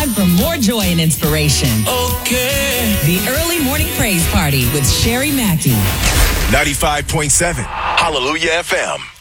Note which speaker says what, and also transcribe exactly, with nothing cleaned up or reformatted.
Speaker 1: time for more joy and inspiration.
Speaker 2: Okay.
Speaker 1: The Early Morning Praise Party with Sherry Mackey.
Speaker 3: ninety-five point seven Hallelujah F M.